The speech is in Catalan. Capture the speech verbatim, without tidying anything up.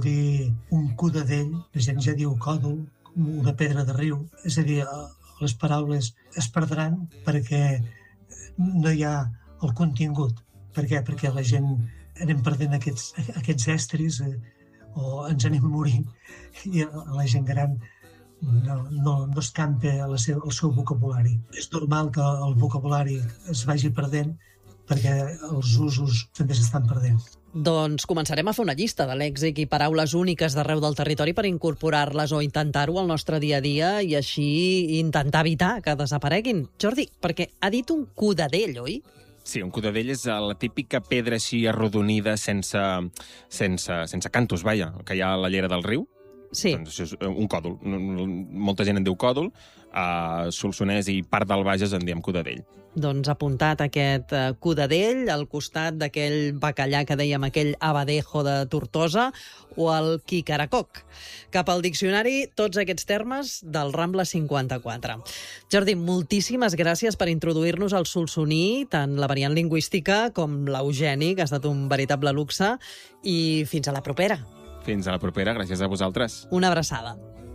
dir un cudadell, la gent ja diu còdol, una pedra de riu, és a dir, les paraules es perdran perquè no hi ha el contingut. Per què? Perquè la gent anem perdent aquests, aquests estris eh, o ens anem morint i la gent gran no, no, no escampa la seu, el seu vocabulari. És normal que el vocabulari es vagi perdent perquè els usos també s'estan perdent. Doncs començarem a fer una llista de lèxic i paraules úniques d'arreu del territori per incorporar-les o intentar-ho al nostre dia a dia i així intentar evitar que desapareguin. Jordi, perquè ha dit un cudadell, oi? Sí, un cudadell és la típica pedra així arrodonida sense, sense, sense cantos, vaja, que hi ha a la llera del riu. Sí. Doncs això és un còdol. Molta gent en diu còdol, a Solsonès i part del Bages en diem cudadell. Doncs apuntat aquest uh, cudadell al costat d'aquell bacallà que dèiem, aquell abadejo de Tortosa o el quicaracoc. Cap al diccionari, tots aquests termes del Rambla cinquanta-quatre. Jordi, moltíssimes gràcies per introduir-nos al solsoní, tant la variant lingüística com l'Eugeni, que ha estat un veritable luxe, i fins a la propera. Fins a la propera, gràcies a vosaltres. Una abraçada.